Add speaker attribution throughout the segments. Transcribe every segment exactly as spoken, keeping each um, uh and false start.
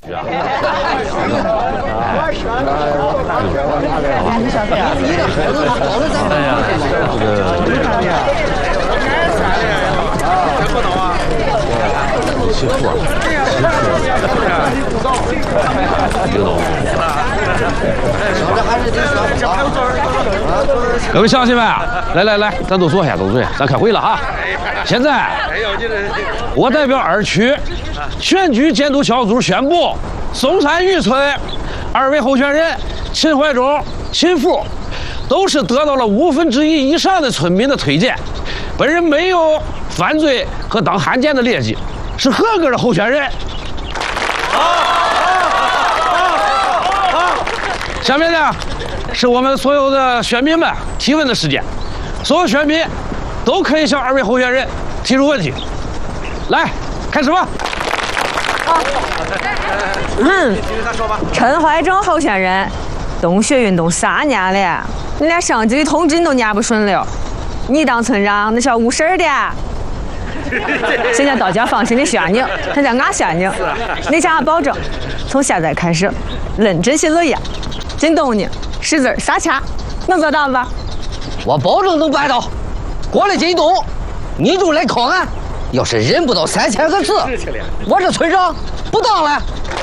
Speaker 1: 是吧？哎呀，这个媳妇啊，刘总。各位乡亲们，来来来，咱都坐下，都坐下，咱开会了哈。现在，我代表二区选举监督小组宣布，松山峪村二位候选人秦怀忠、秦富都是得到了五分之一以上的村民的推荐，本人没有犯罪和当汉奸的劣迹，是合格的候选人。下面呢，是我们所有的选民们提问的时间，所有选民都可以向二位候选人提出问题。来，开始吧。
Speaker 2: 好。嗯，陈怀忠候选人，洞穴运动啥年了？你连上级的通知你都念不顺溜，你当村长那是要误事儿的。现在大家放心的选你，现在俺选你，你向俺保证，从现在开始认真写作业。进洞呢，识字杀钱，能做到吧？
Speaker 3: 我保证能办到。过了进洞，你就来考俺。要是认不到三千个字，我这村长不当了。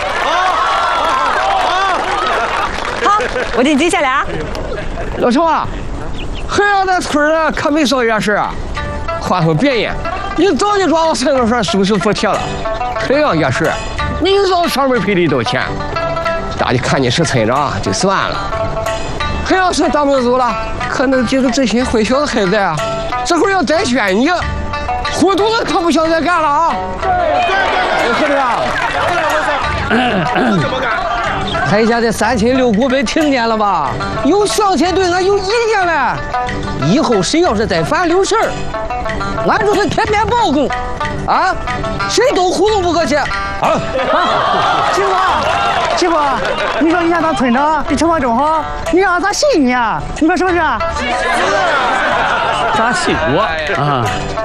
Speaker 2: 好，我给你记下来啊。
Speaker 4: 老陈啊，黑羊那村儿可没少眼事啊。换回别人，你早就抓到村头上收拾服帖了。黑羊也是，你早上门赔了一刀钱。大家看你是村长就算了，还要是当不走了，可能就是这些混小的孩子啊，这会儿要再选你，糊涂了可不想再干了啊！对对对，是不是？怎么干？他现在三亲六故被听见了吧？有乡亲对俺有意见了，以后谁要是再犯溜事儿，俺就是天天报供，啊，谁都糊弄不过去。好，啊，秦哥，秦哥，你说你想当村长，比陈怀忠好，你让咋信你啊？你说是不是？
Speaker 5: 咋信我啊？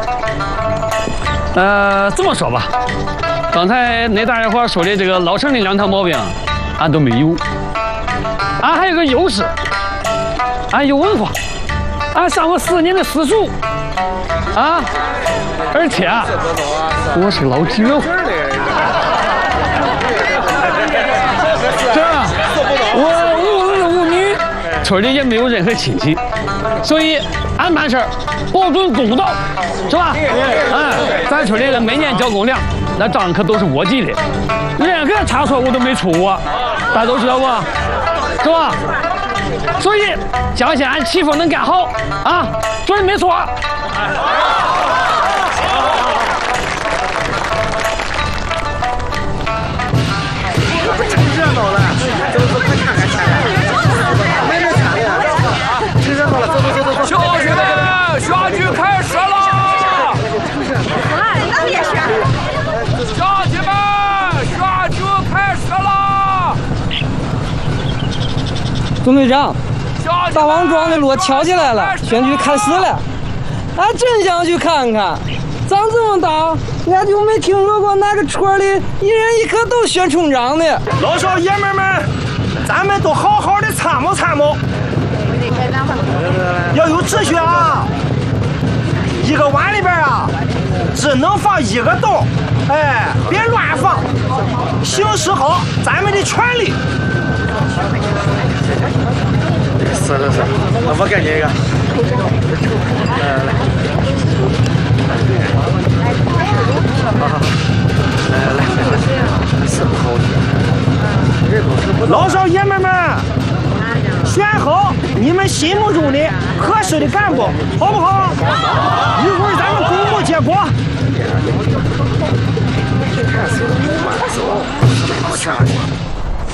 Speaker 5: 呃，这么说吧，刚才那大家伙说的这个老陈的两条毛病，俺都没有。俺还有个优势，俺有文化，俺上过四年的私塾，啊，而且啊，我是老居委会。这，我无儿无女，村里也没有任何亲戚，所以俺办事保准公道，是吧？嗯，咱村里人每年交公粮，那账可都是我记的，任何差错我都没出过，大家都知道不？是吧？所以相信俺媳妇能干好啊，准没错。
Speaker 6: 热闹了，走走，快看看看看，没人看了，挺热闹了，走走走走走。
Speaker 7: 乡亲们，选举开始了！
Speaker 2: 啊，那也是。
Speaker 7: 乡亲们，选举开始了！
Speaker 4: 总队长，大王庄的锣敲起来了，选举开始了。俺真想去看看，长这么大，俺就没听说过哪个村里一人一棵都选村长的。
Speaker 6: 老少爷们们，咱们都好好的参谋参谋，要有秩序啊！一个碗里边啊，只能放一个豆，哎，别乱放，行使好咱们的权利。是是是，我给你一个。来来来，好好好，来来来，是不好的。老少爷们们，选好你们心目中的合适的干部，好不好？一会儿咱们公布结果。看谁慢走，好家伙！